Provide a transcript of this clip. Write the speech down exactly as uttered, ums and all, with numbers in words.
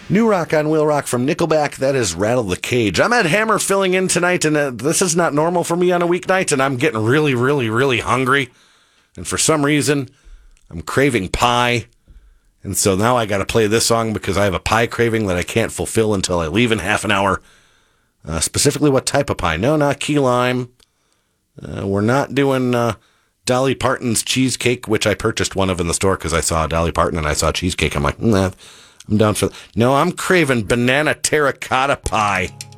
New Rock on Will Rock from Nickelback. That is Rattle the Cage. I'm Ed Hammer filling in tonight, and uh, this is not normal for me on a weeknight, and I'm getting really, really, really hungry. And for some reason, I'm craving pie. And so now I got to play this song because I have a pie craving that I can't fulfill until I leave in half an hour. Uh, specifically, what type of pie? No, not key lime. Uh, we're not doing uh, Dolly Parton's cheesecake, which I purchased one of in the store because I saw Dolly Parton and I saw cheesecake. I'm like, nah, I'm down for that. No, I'm craving banana terracotta pie.